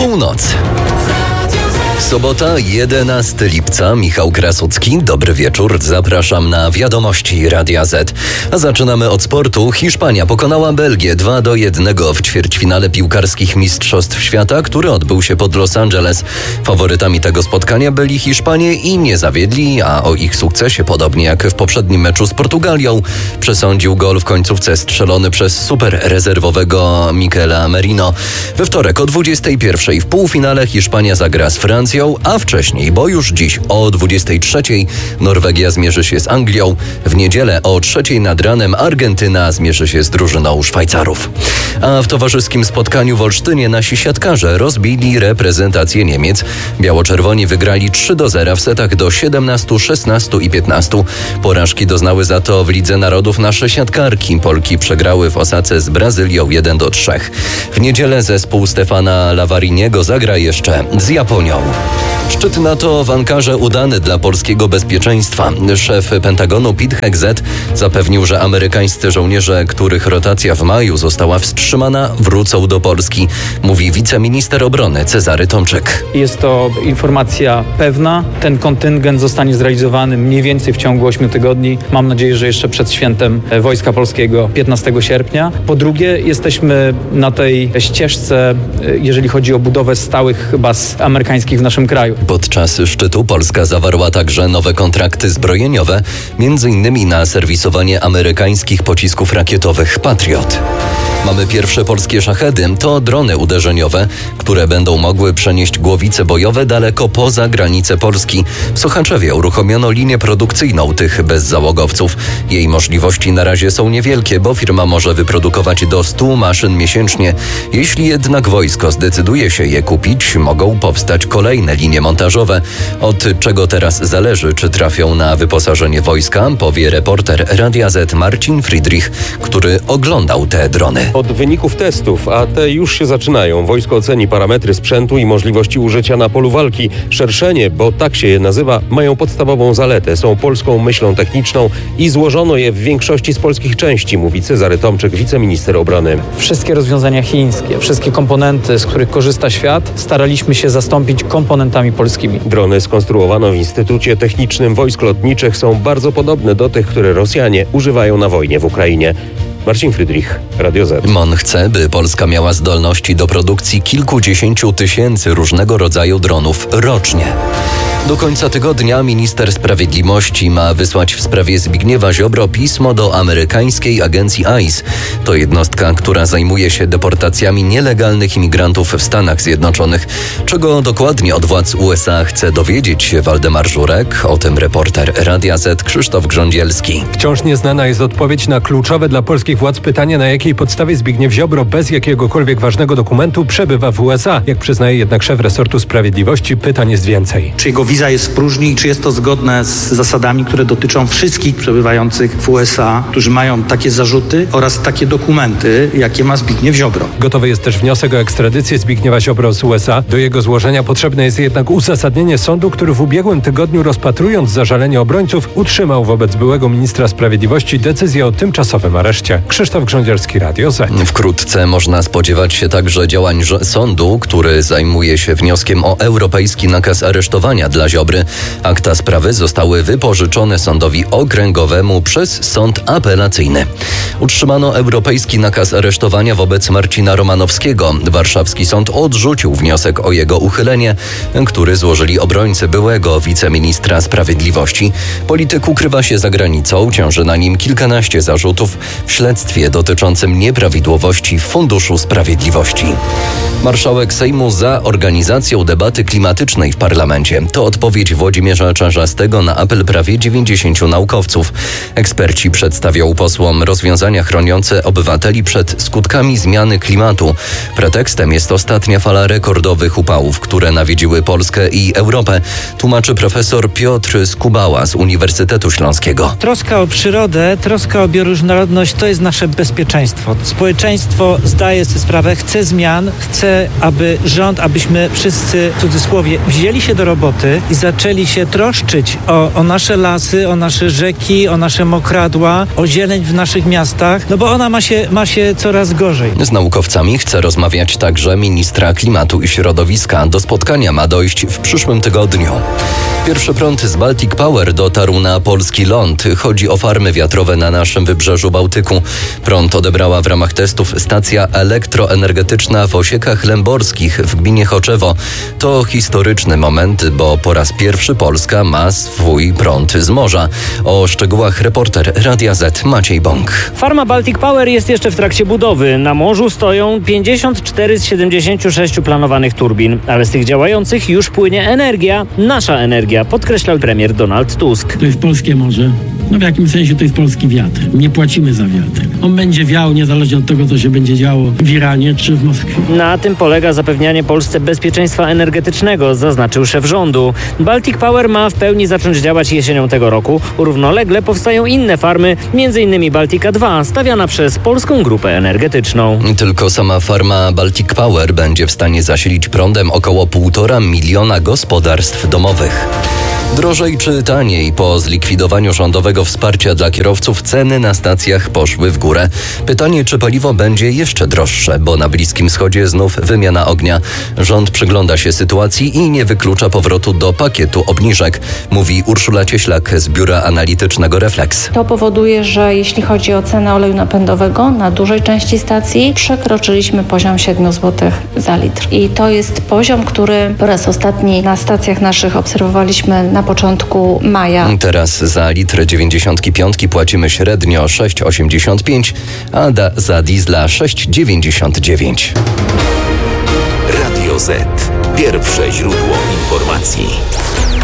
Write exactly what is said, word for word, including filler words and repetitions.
Północ. Sobota, jedenastego lipca. Michał Krasucki. Dobry wieczór. Zapraszam na wiadomości Radia Z. A zaczynamy od sportu. Hiszpania pokonała Belgię dwa do jednego w ćwierćfinale piłkarskich Mistrzostw Świata, który odbył się pod Los Angeles. Faworytami tego spotkania byli Hiszpanie i nie zawiedli, a o ich sukcesie, podobnie jak w poprzednim meczu z Portugalią, przesądził gol w końcówce strzelony przez super rezerwowego Miquela Merino. We wtorek o dwudziestej pierwszej w półfinale Hiszpania zagra z Francją, a wcześniej, bo już dziś o dwudziestej trzeciej Norwegia zmierzy się z Anglią. W niedzielę o trzeciej nad ranem Argentyna zmierzy się z drużyną Szwajcarów. A w towarzyskim spotkaniu w Olsztynie nasi siatkarze rozbili reprezentację Niemiec. Biało-czerwoni wygrali trzy do zera w setach do siedemnastu, szesnastu i piętnastu. Porażki doznały za to w Lidze Narodów nasze siatkarki. Polki przegrały w Osace z Brazylią jeden do trzech. W niedzielę zespół Stefana Lavariniego zagra jeszcze z Japonią. Szczyt NATO w Ankarze udany dla polskiego bezpieczeństwa. Szef Pentagonu Pete Hegseth zapewnił, że amerykańscy żołnierze, których rotacja w maju została wstrzymana, wrócą do Polski, mówi wiceminister obrony Cezary Tomczyk. Jest to informacja pewna. Ten kontyngent zostanie zrealizowany mniej więcej w ciągu ośmiu tygodni. Mam nadzieję, że jeszcze przed świętem Wojska Polskiego piętnastego sierpnia. Po drugie, jesteśmy na tej ścieżce, jeżeli chodzi o budowę stałych baz amerykańskich w naszym kraju. Podczas szczytu Polska zawarła także nowe kontrakty zbrojeniowe, między innymi na serwisowanie amerykańskich pocisków rakietowych Patriot. Mamy pierwsze polskie szachedy. To drony uderzeniowe, które będą mogły przenieść głowice bojowe daleko poza granice Polski. W Sochaczewie uruchomiono linię produkcyjną tych bezzałogowców. Jej możliwości na razie są niewielkie, bo firma może wyprodukować do stu maszyn miesięcznie. Jeśli jednak wojsko zdecyduje się je kupić, mogą powstać kolejne linie montażowe. Od czego teraz zależy, czy trafią na wyposażenie wojska, powie reporter Radia Z Marcin Friedrich, który oglądał te drony. Od wyników testów, a te już się zaczynają, wojsko oceni parametry sprzętu i możliwości użycia na polu walki. Szerszenie, bo tak się je nazywa, mają podstawową zaletę. Są polską myślą techniczną i złożono je w większości z polskich części, mówi Cezary Tomczyk, wiceminister obrony. Wszystkie rozwiązania chińskie, wszystkie komponenty, z których korzysta świat, staraliśmy się zastąpić komponentami polskimi. Drony skonstruowano w Instytucie Technicznym Wojsk Lotniczych, są bardzo podobne do tych, które Rosjanie używają na wojnie w Ukrainie. Marcin Friedrich, Radio Z. MON chce, by Polska miała zdolności do produkcji kilkudziesięciu tysięcy różnego rodzaju dronów rocznie. Do końca tygodnia minister sprawiedliwości ma wysłać w sprawie Zbigniewa Ziobro pismo do amerykańskiej agencji I C E. To jednostka, która zajmuje się deportacjami nielegalnych imigrantów w Stanach Zjednoczonych. Czego dokładnie od władz U S A chce dowiedzieć się Waldemar Żurek? O tym reporter Radia Z Krzysztof Grządzielski. Wciąż nieznana jest odpowiedź na kluczowe dla polskich władz pytanie, na jakiej podstawie Zbigniew Ziobro bez jakiegokolwiek ważnego dokumentu przebywa w U S A. Jak przyznaje jednak szef resortu sprawiedliwości, pytań jest więcej. Czy jego wiza jest w próżni i czy jest to zgodne z zasadami, które dotyczą wszystkich przebywających w U S A, którzy mają takie zarzuty oraz takie dokumenty, jakie ma Zbigniew Ziobro. Gotowy jest też wniosek o ekstradycję Zbigniewa Ziobro z U S A. Do jego złożenia potrzebne jest jednak uzasadnienie sądu, który w ubiegłym tygodniu, rozpatrując zażalenie obrońców, utrzymał wobec byłego ministra sprawiedliwości decyzję o tymczasowym areszcie. Krzysztof Grządzielski, Radio Z. Wkrótce można spodziewać się także działań sądu, który zajmuje się wnioskiem o europejski nakaz aresztowania dla Ziobry. Akta sprawy zostały wypożyczone sądowi okręgowemu przez sąd apelacyjny. Utrzymano europejski nakaz aresztowania wobec Marcina Romanowskiego. Warszawski sąd odrzucił wniosek o jego uchylenie, który złożyli obrońcy byłego wiceministra sprawiedliwości. Polityk ukrywa się za granicą, ciąży na nim kilkanaście zarzutów w śledztwie dotyczącym nieprawidłowości w Funduszu Sprawiedliwości. Marszałek Sejmu za organizacją debaty klimatycznej w parlamencie. To odpowiedź Włodzimierza Czarzastego na apel prawie dziewięćdziesięciu naukowców. Eksperci przedstawią posłom rozwiązania chroniące obywateli przed skutkami zmiany klimatu. Pretekstem jest ostatnia fala rekordowych upałów, które nawiedziły Polskę i Europę, tłumaczy profesor Piotr Skubała z Uniwersytetu Śląskiego. Troska o przyrodę, troska o bioróżnorodność to jest nasze bezpieczeństwo. Społeczeństwo zdaje sobie sprawę, chce zmian, chce, aby rząd, abyśmy wszyscy, w cudzysłowie, wzięli się do roboty pieniędzy i zaczęli się troszczyć o, o nasze lasy, o nasze rzeki, o nasze mokradła, o zieleń w naszych miastach, no bo ona ma się, ma się coraz gorzej. Z naukowcami chce rozmawiać także ministra klimatu i środowiska. Do spotkania ma dojść w przyszłym tygodniu. Pierwszy prąd z Baltic Power dotarł na polski ląd. Chodzi o farmy wiatrowe na naszym wybrzeżu Bałtyku. Prąd odebrała w ramach testów stacja elektroenergetyczna w Osiekach Lęborskich w gminie Choczewo. To historyczny moment, bo po raz pierwszy Polska ma swój prąd z morza. O szczegółach reporter Radia Z Maciej Bąk. Farma Baltic Power jest jeszcze w trakcie budowy. Na morzu stoją pięćdziesiąt cztery z siedemdziesięciu sześciu planowanych turbin, ale z tych działających już płynie energia, nasza energia, podkreślał premier Donald Tusk. To jest polskie morze. No w jakimś sensie to jest polski wiatr. Nie płacimy za wiatr. On będzie wiał niezależnie od tego, co się będzie działo w Iranie czy w Moskwie. Na tym polega zapewnianie Polsce bezpieczeństwa energetycznego, zaznaczył szef rządu. Baltic Power ma w pełni zacząć działać jesienią tego roku. Równolegle powstają inne farmy, między innymi Baltica dwa, stawiana przez Polską Grupę Energetyczną. Tylko sama farma Baltic Power będzie w stanie zasilić prądem około półtora miliona gospodarstw domowych. Drożej czy taniej? Po zlikwidowaniu rządowego wsparcia dla kierowców ceny na stacjach poszły w górę. Pytanie, czy paliwo będzie jeszcze droższe, bo na Bliskim Wschodzie znów wymiana ognia. Rząd przygląda się sytuacji i nie wyklucza powrotu do pakietu obniżek, mówi Urszula Cieślak z Biura Analitycznego Refleks. To powoduje, że jeśli chodzi o cenę oleju napędowego, na dużej części stacji przekroczyliśmy poziom siedem złotych za litr. I to jest poziom, który po raz ostatni na stacjach naszych obserwowaliśmy na początku maja. Teraz za litr dziewięćdziesiąt pięć płacimy średnio sześć osiemdziesiąt pięć, a da, za diesla sześć dziewięćdziesiąt dziewięć. Radio Z. Pierwsze źródło informacji.